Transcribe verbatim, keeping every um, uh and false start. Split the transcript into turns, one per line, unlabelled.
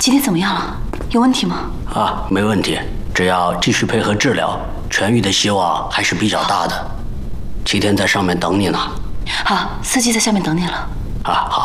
今天怎么样了？有问题吗？
啊，没问题，只要继续配合治疗，痊愈的希望还是比较大的。齐天在上面等你呢。
好，司机在下面等你了。
啊，好。